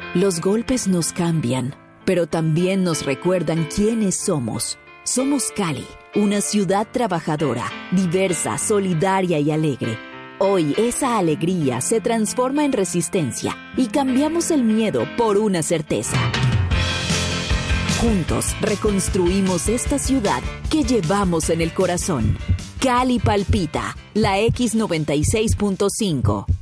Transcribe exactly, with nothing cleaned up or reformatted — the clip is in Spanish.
Los golpes nos cambian, pero también nos recuerdan quiénes somos. Somos Cali, una ciudad trabajadora, diversa, solidaria y alegre. Hoy esa alegría se transforma en resistencia y cambiamos el miedo por una certeza. Juntos reconstruimos esta ciudad que llevamos en el corazón. Cali palpita, la X noventa y seis punto cinco.